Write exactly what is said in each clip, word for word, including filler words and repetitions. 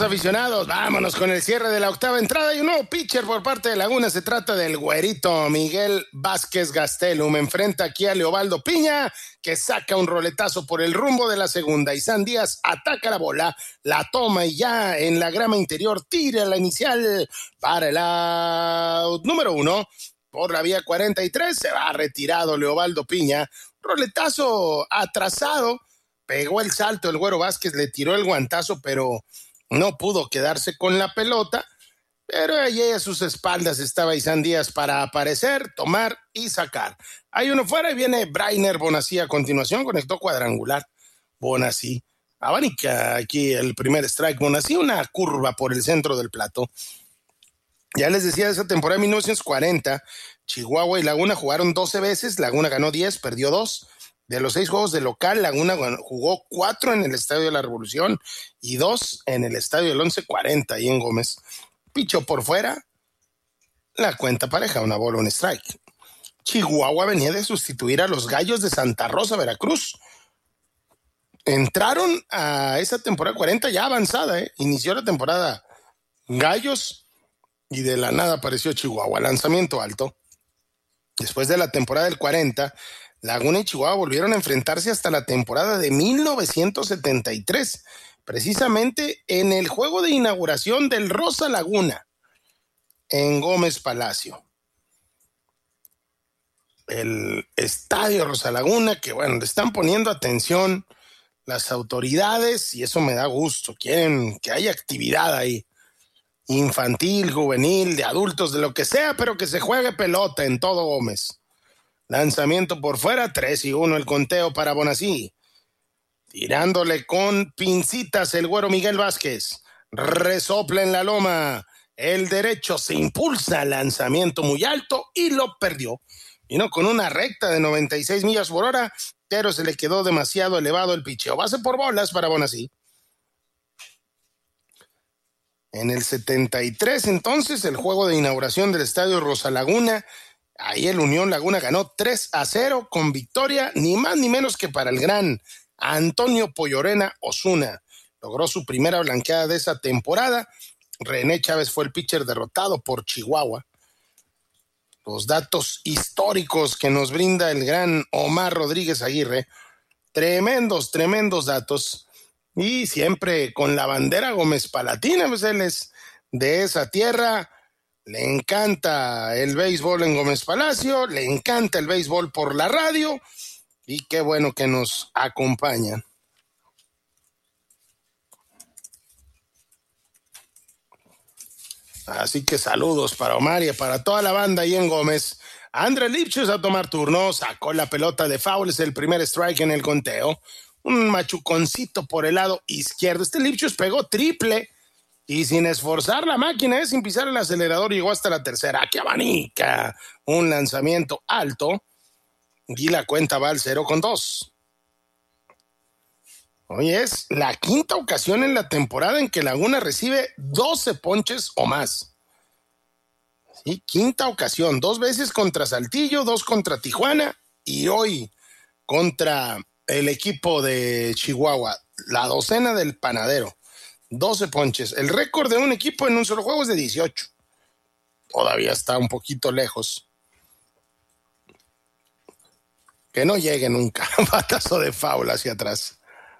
aficionados, vámonos con el cierre de la octava entrada y un nuevo pitcher por parte de Laguna. Se trata del güerito Miguel Vázquez Gastelum. Enfrenta aquí a Leobaldo Piña, que saca un roletazo por el rumbo de la segunda. Isan Díaz ataca la bola, la toma y ya en la grama interior tira la inicial para el out número uno. Por la vía cuarenta y tres se va retirado Leobaldo Piña. Roletazo atrasado. Pegó el salto el güero Vázquez, le tiró el guantazo, pero no pudo quedarse con la pelota. Pero allí a sus espaldas estaba Isan Díaz para aparecer, tomar y sacar. Hay uno fuera y viene Brainer Bonací a continuación, conectó cuadrangular. Bonací abanica aquí el primer strike. Bonací una curva por el centro del plato. Ya les decía, de esa temporada de mil novecientos cuarenta, Chihuahua y Laguna jugaron doce veces. Laguna ganó diez, perdió dos. De los seis juegos de local, Laguna jugó cuatro en el Estadio de la Revolución y dos en el Estadio del once cuarenta ahí en Gómez. Pichó por fuera, la cuenta pareja, una bola, un strike. Chihuahua venía de sustituir a los Gallos de Santa Rosa, Veracruz. Entraron a esa temporada cuarenta ya avanzada, ¿eh? Inició la temporada Gallos y de la nada apareció Chihuahua. Lanzamiento alto. Después de la temporada del cuarenta, Laguna y Chihuahua volvieron a enfrentarse hasta la temporada de mil novecientos setenta y tres, precisamente en el juego de inauguración del Rosa Laguna, en Gómez Palacio. El Estadio Rosa Laguna, que bueno, le están poniendo atención las autoridades y eso me da gusto. Quieren que haya actividad ahí, infantil, juvenil, de adultos, de lo que sea, pero que se juegue pelota en todo Gómez. Lanzamiento por fuera, tres y uno el conteo para Bonací. Tirándole con pincitas el güero Miguel Vázquez. Resopla en la loma. El derecho se impulsa, lanzamiento muy alto y lo perdió. Vino con una recta de noventa y seis millas por hora, pero se le quedó demasiado elevado el picheo. Base por bolas para Bonací. En el setenta y tres, entonces, el juego de inauguración del Estadio Rosa Laguna. Ahí el Unión Laguna ganó tres a cero con victoria, ni más ni menos que para el gran Antonio Pollorena Osuna. Logró su primera blanqueada de esa temporada. René Chávez fue el pitcher derrotado por Chihuahua. Los datos históricos que nos brinda el gran Omar Rodríguez Aguirre. Tremendos, tremendos datos. Y siempre con la bandera Gómez Palatina, pues él es de esa tierra. Le encanta el béisbol en Gómez Palacio, le encanta el béisbol por la radio y qué bueno que nos acompañan. Así que saludos para Omar y para toda la banda ahí en Gómez. Andrés Lipchus a tomar turno, sacó la pelota de foul, es el primer strike en el conteo. Un machuconcito por el lado izquierdo. Este Lipchus pegó triple. Y sin esforzar la máquina, ¿eh? Sin pisar el acelerador, llegó hasta la tercera. ¡Qué abanica! Un lanzamiento alto. Y la cuenta va al cero con dos. Hoy es la quinta ocasión en la temporada en que Laguna recibe doce ponches o más. Sí, quinta ocasión. Dos veces contra Saltillo, dos contra Tijuana y hoy contra el equipo de Chihuahua. La docena del panadero. doce ponches. El récord de un equipo en un solo juego es de dieciocho. Todavía está un poquito lejos. Que no llegue nunca. Batazo de foul hacia atrás.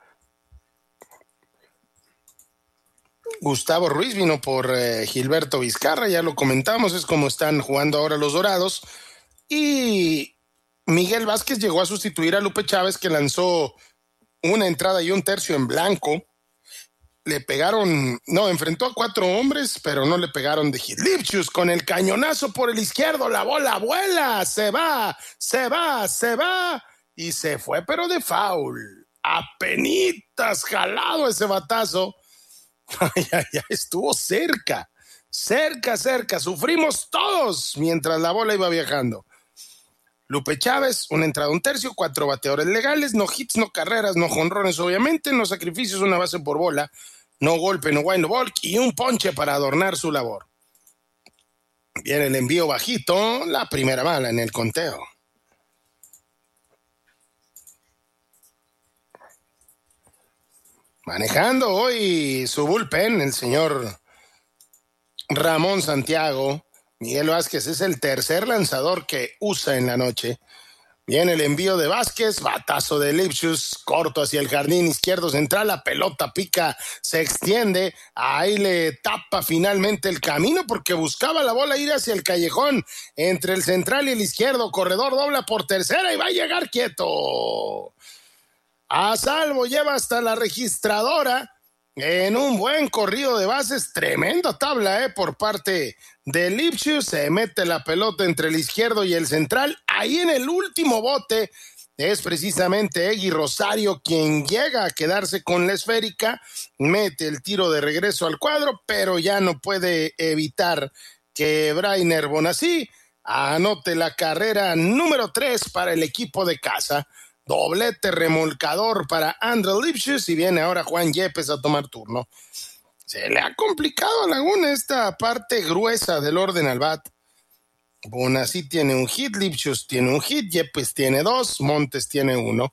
Gustavo Ruiz vino por eh, Gilberto Vizcarra, ya lo comentamos, es como están jugando ahora los Dorados. Y Miguel Vázquez llegó a sustituir a Lupe Chávez, que lanzó una entrada y un tercio en blanco. Le pegaron, no, enfrentó a cuatro hombres, pero no le pegaron de hit. Lipchus con el cañonazo por el izquierdo, la bola vuela, se va, se va, se va, y se fue, pero de foul. Apenitas jalado ese batazo. Ay, ay, ay, estuvo cerca, cerca, cerca. Sufrimos todos mientras la bola iba viajando. Lupe Chávez, una entrada, un tercio, cuatro bateadores legales, no hits, no carreras, no jonrones, obviamente, no sacrificios, una base por bola, no golpe, no wind, no walk y un ponche para adornar su labor. Viene el envío bajito, la primera bala en el conteo. manejando hoy su bullpen, el señor Ramón Santiago. Miguel Vázquez es el tercer lanzador que usa en la noche. Viene el envío de Vázquez, batazo de Lipschutz, corto hacia el jardín izquierdo central, la pelota pica, se extiende, ahí le tapa finalmente el camino porque buscaba la bola ir hacia el callejón, entre el central y el izquierdo, corredor dobla por tercera y va a llegar quieto. A salvo, lleva hasta la registradora en un buen corrido de bases, tremenda tabla eh, por parte de Lipschutz, se mete la pelota entre el izquierdo y el central, ahí en el último bote es precisamente Egui Rosario quien llega a quedarse con la esférica, mete el tiro de regreso al cuadro, pero ya no puede evitar que Brainer Bonací anote la carrera número tres para el equipo de casa. Doblete remolcador para Andrés Lipschutz y viene ahora Juan Yepes a tomar turno. Se le ha complicado a Laguna esta parte gruesa del orden al bat. Bonací tiene un hit, Lipschutz tiene un hit, Yepes tiene dos, Montes tiene uno.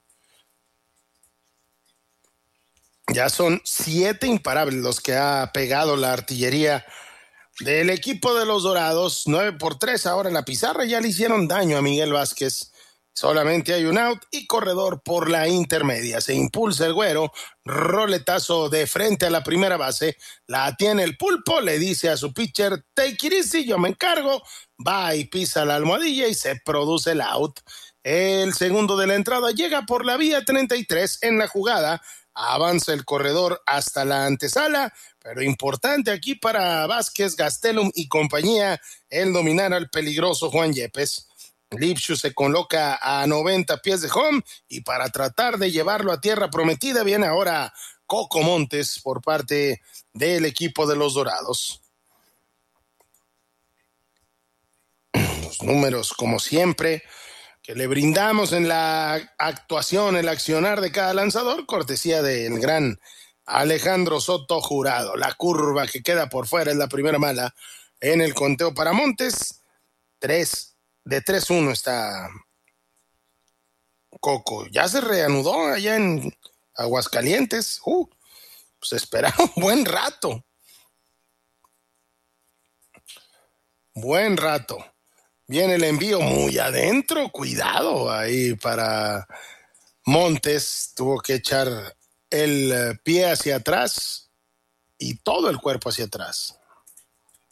Ya son siete imparables los que ha pegado la artillería del equipo de los Dorados. Nueve por tres ahora en la pizarra, ya le hicieron daño a Miguel Vázquez. Solamente hay un out y corredor por la intermedia. Se impulsa el güero, roletazo de frente a la primera base. La tiene el pulpo, le dice a su pitcher, take it easy, yo me encargo. Va y pisa la almohadilla y se produce el out. El segundo de la entrada llega por la vía treinta y tres en la jugada. Avanza el corredor hasta la antesala, pero importante aquí para Vázquez, Gastelum y compañía el dominar al peligroso Juan Yepes. Lipschutz se coloca a noventa pies de home y para tratar de llevarlo a tierra prometida viene ahora Coco Montes por parte del equipo de los Dorados. Los números, como siempre, que le brindamos en la actuación, el accionar de cada lanzador, cortesía del gran Alejandro Soto Jurado. La curva que queda por fuera es la primera mala en el conteo para Montes. Tres De tres uno está Coco. Ya se reanudó allá en Aguascalientes. Uh, pues esperaba un buen rato. Buen rato. Viene el envío muy adentro. Cuidado ahí para Montes. Tuvo que echar el pie hacia atrás y todo el cuerpo hacia atrás.